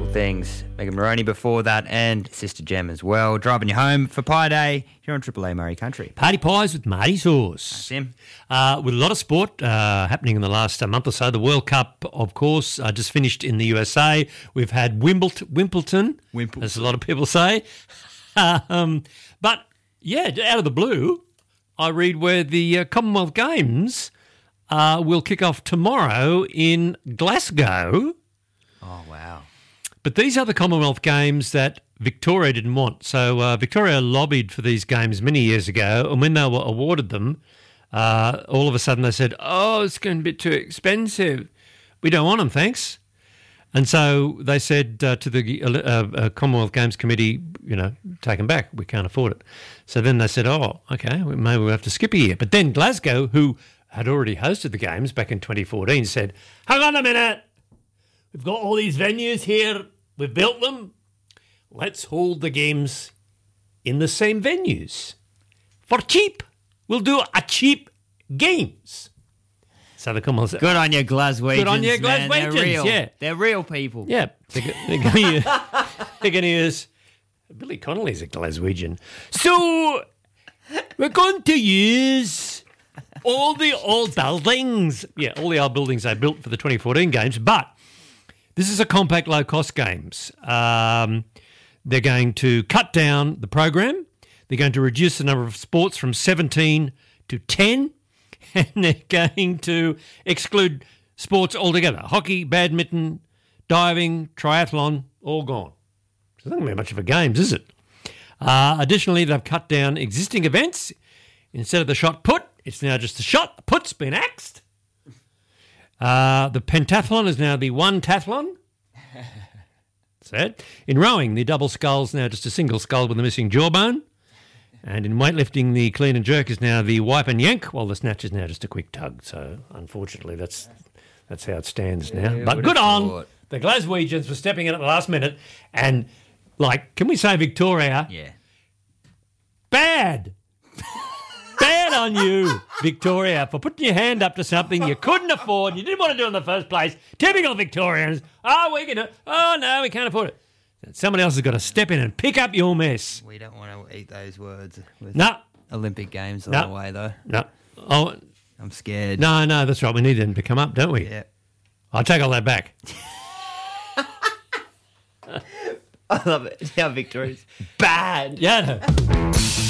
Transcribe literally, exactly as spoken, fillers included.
things. Megan Moroney before that, and Sister Gem as well. Driving you home for Pie Day here on Triple A Murray Country. Party Pies with Marty Sauce. That's him. Uh, with a lot of sport uh, happening in the last uh, month or so. The World Cup, of course, uh, just finished in the U S A. We've had Wimbledon, Wimbledon, Wimbledon. as a lot of people say. um, but, yeah, out of the blue, I read where the uh, Commonwealth Games uh, will kick off tomorrow in Glasgow. Oh, wow. But these are the Commonwealth Games that Victoria didn't want. So uh, Victoria lobbied for these games many years ago, and when they were awarded them, uh, all of a sudden they said, oh, it's going to be too expensive. We don't want them, thanks. And so they said uh, to the uh, uh, Commonwealth Games Committee, you know, take them back. We can't afford it. So then they said, oh, okay, maybe we'll have to skip a year. But then Glasgow, who had already hosted the Games back in twenty fourteen, said, hang on a minute. We've got all these venues here. We've built them. Let's hold the games in the same venues for cheap. We'll do a cheap games. So the Commonwealth. Good on you, Glaswegians. Good on you, man. Glaswegians. They're real. Yeah, they're real people. Yeah, they're, they're going to use. They're going to use. Billy Connolly's a Glaswegian. So we're going to use all the old buildings. Yeah, all the old buildings they built for the twenty fourteen games, but this is a compact, low-cost games. Um, they're going to cut down the program. They're going to reduce the number of sports from seventeen to ten, and they're going to exclude sports altogether. Hockey, badminton, diving, triathlon, all gone. So it's not going to be much of a games, is it? Uh, additionally, they've cut down existing events. Instead of the shot put, it's now just the shot. The put's been axed. Uh, the pentathlon is now the one tathlon. That's it. In rowing, the double scull's now just a single skull with a missing jawbone. And in weightlifting, the clean and jerk is now the wipe and yank, while the snatch is now just a quick tug. So, unfortunately, that's that's how it stands now. Yeah, but good on thought. the Glaswegians for stepping in at the last minute. And, like, can we say Victoria? Yeah. Bad. Bad on you, Victoria, for putting your hand up to something you couldn't afford, you didn't want to do in the first place. Typical Victorians. Oh, we can do it. Oh, no, we can't afford it. Someone else has got to step in and pick up your mess. We don't want to eat those words with No. Olympic Games all No. the way, though. No. Oh, I'm scared. no, no, that's right. We need them to come up, don't we? Yeah. I'll take all that back. I love it. How Victoria's bad. Yeah. No.